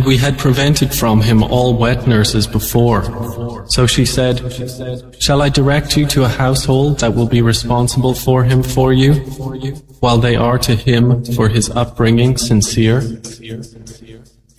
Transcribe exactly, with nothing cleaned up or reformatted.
And we had prevented from him all wet nurses before. So she said, "Shall I direct you to a household that will be responsible for him for you, while they are to him for his upbringing sincere?"